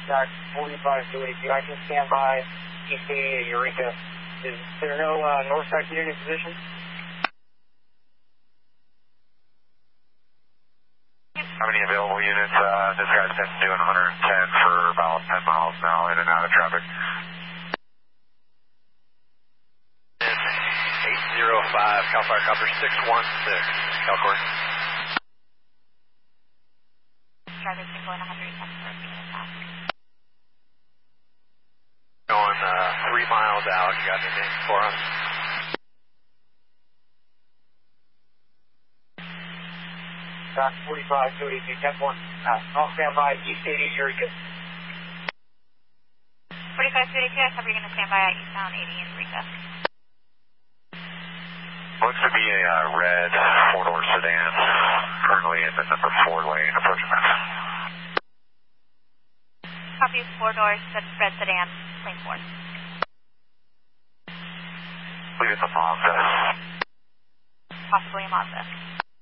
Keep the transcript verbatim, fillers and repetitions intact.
Dock forty-five two eighty-two, I can stand by East eighty Eureka. Is there no uh, north side unit in position? How many available units? Uh, this guy's been doing one hundred ten for about ten miles now in and out of traffic. eight zero five, Cal Fire Copter six one six, Calcord. Traffic been going one hundred ten for a few minutes now. Going uh, three miles out, you got anything for us? Dock forty-five two eighty-two, ten one. Uh, I'll stand by East eighty Eureka. forty-five two eighty-two, I cover you're going to stand by at eastbound eighty in Eureka. Looks to be a uh, red four-door sedan, currently in the number four lane, approaching us. Copy, four doors, red sedan, lane four. Believe it's a Mazda. Possibly a Mazda.